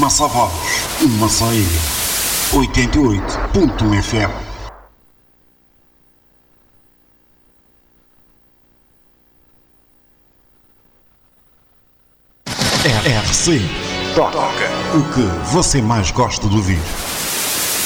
Massa Vozes, uma só ilha. 88.1 FM. RC Toca o que você mais gosta de ouvir.